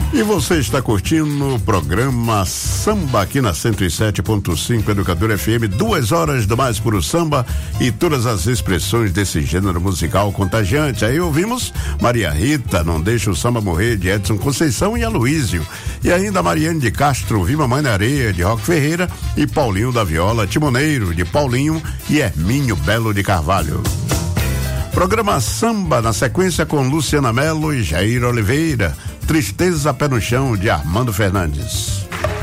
E você está curtindo o programa Samba aqui na 107.5 Educador FM, 2 horas do mais puro samba e todas as expressões desse gênero musical contagiante. Aí ouvimos Maria Rita, Não Deixa o Samba Morrer, de Edson Conceição e Aloísio. E ainda Mariane de Castro, Viva Mãe na Areia, de Roque Ferreira, e Paulinho da Viola, Timoneiro, de Paulinho e Hermínio Belo de Carvalho. Programa Samba na sequência com Luciana Mello e Jair Oliveira, Tristeza Pé no Chão, de Armando Fernandes.